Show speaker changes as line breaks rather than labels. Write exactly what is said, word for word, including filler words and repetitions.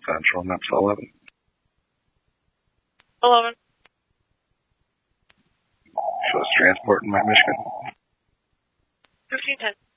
Central, N E P S eleven.
eleven.
Shows transport in my Michigan.
fifteen ten.